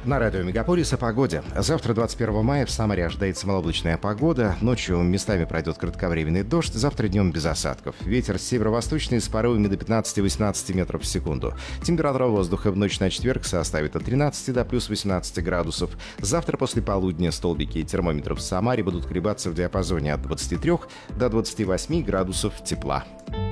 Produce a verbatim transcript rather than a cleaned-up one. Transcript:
На радио Мегаполис о погоде. Завтра, двадцать первого мая, в Самаре ожидается малооблачная погода. Ночью местами пройдет кратковременный дождь, завтра днем без осадков. Ветер северо-восточный с порывами до пятнадцати-восемнадцати метров в секунду. Температура воздуха в ночь на четверг составит от тринадцати до плюс восемнадцати градусов. Завтра после полудня столбики термометров в Самаре будут колебаться в диапазоне от двадцати трёх до двадцати восьми градусов тепла.